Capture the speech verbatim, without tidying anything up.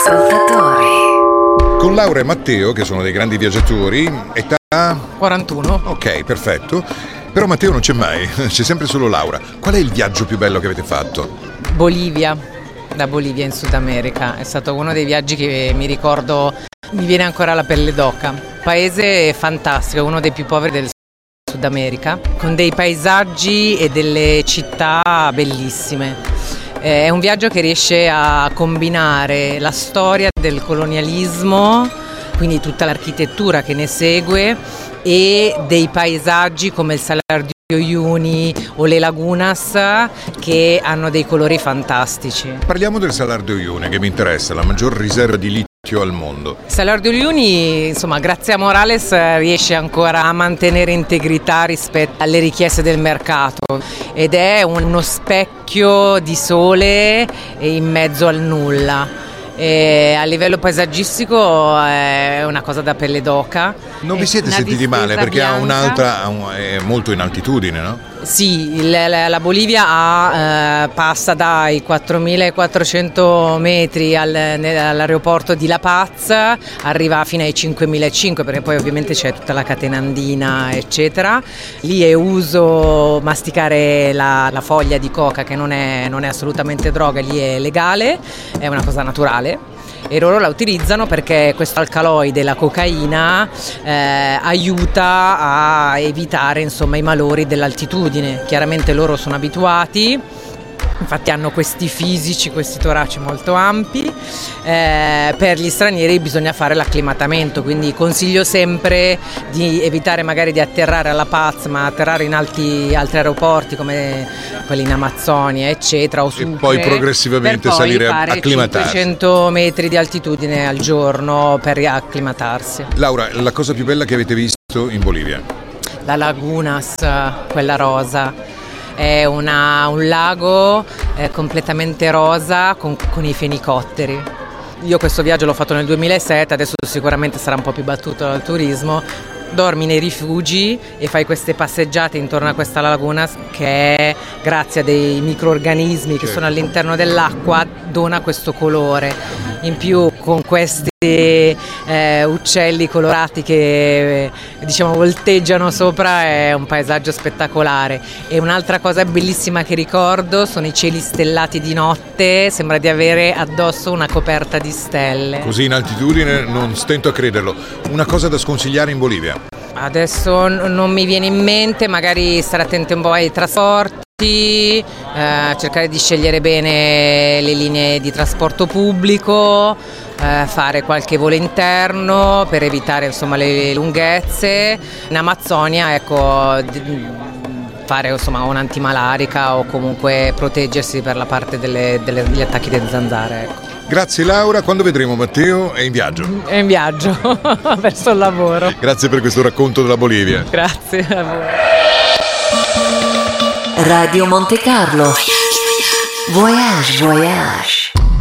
ascoltatori. Con Laura e Matteo, che sono dei grandi viaggiatori, età quarantuno. Ok, perfetto. Però Matteo non c'è mai, c'è sempre solo Laura. Qual è il viaggio più bello che avete fatto? Bolivia, da Bolivia in Sud America. È stato uno dei viaggi che mi ricordo, mi viene ancora la pelle d'oca. Paese fantastico, uno dei più poveri del Sud America, con dei paesaggi e delle città bellissime. È un viaggio che riesce a combinare la storia del colonialismo, quindi tutta l'architettura che ne segue, e dei paesaggi come il Salar di Uyuni o le lagunas che hanno dei colori fantastici. Parliamo del Salar di Uyuni, che mi interessa, la maggior riserva di litio al mondo. Il Salar di Uyuni, insomma, grazie a Morales riesce ancora a mantenere integrità rispetto alle richieste del mercato ed è uno specchio di sole in mezzo al nulla. E a livello paesaggistico è una cosa da pelle d'oca. Non vi siete sentiti male perché bianca. ha un'altra, è molto in altitudine, no? Sì, il, la Bolivia ha, eh, passa dai quattromilaquattrocento metri al, all'aeroporto di La Paz, arriva fino ai cinquemilacinquecento perché poi ovviamente c'è tutta la catena andina eccetera. Lì è uso masticare la, la foglia di coca che non è, non è assolutamente droga, lì è legale, è una cosa naturale. E loro la utilizzano perché questo alcaloide, la cocaina, eh, aiuta a evitare insomma i malori dell'altitudine. Chiaramente loro sono abituati, infatti hanno questi fisici, questi toraci molto ampi. Eh, per gli stranieri bisogna fare l'acclimatamento, quindi consiglio sempre di evitare magari di atterrare alla Paz, ma atterrare in alti, altri aeroporti come quelli in Amazzonia eccetera o Sucre, e poi progressivamente per poi salire a fare acclimatarsi. cinquecento metri di altitudine al giorno per acclimatarsi. Laura, la cosa più bella che avete visto in Bolivia? La Lagunas, quella rosa. È una, un lago eh, completamente rosa con, con i fenicotteri. Io questo viaggio l'ho fatto nel duemilasette, adesso sicuramente sarà un po' più battuto dal turismo. Dormi nei rifugi e fai queste passeggiate intorno a questa laguna che grazie a dei microrganismi che sono all'interno dell'acqua dona questo colore. In più con questi eh, uccelli colorati che diciamo volteggiano sopra è un paesaggio spettacolare. E un'altra cosa bellissima che ricordo sono i cieli stellati di notte, sembra di avere addosso una coperta di stelle. Così in altitudine non stento a crederlo. Una cosa da sconsigliare in Bolivia? Adesso non mi viene in mente, magari stare attenti un po' ai trasporti, eh, cercare di scegliere bene le linee di trasporto pubblico, eh, fare qualche volo interno per evitare insomma le lunghezze. In Amazzonia ecco fare insomma un'antimalarica o comunque proteggersi per la parte delle, delle, degli attacchi delle zanzare. Ecco. Grazie Laura, quando vedremo Matteo è in viaggio? È in viaggio verso il lavoro. Grazie per questo racconto della Bolivia. Grazie a voi. Radio Monte Carlo. Voyage, voyage.